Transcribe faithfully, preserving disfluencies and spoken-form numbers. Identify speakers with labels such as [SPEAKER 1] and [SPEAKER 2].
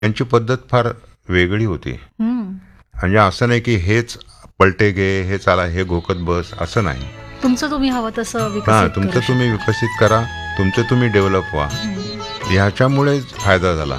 [SPEAKER 1] यांची पद्धत फार वेगळी होती.
[SPEAKER 2] हं.
[SPEAKER 1] म्हणजे असं नाही की हेच पलटे घे, हे चाला, हे घोकत बस, असं नाही.
[SPEAKER 2] तुमचं तुम्ही हवं तसं
[SPEAKER 1] हां,
[SPEAKER 2] विकसित
[SPEAKER 1] तुमचं
[SPEAKER 2] करू
[SPEAKER 1] तुम्ही विकसित करा, तुमचं तुम्ही डेव्हलप व्हा.
[SPEAKER 2] शकता. हं.
[SPEAKER 1] ह्याच्यामुळे फायदा झाला.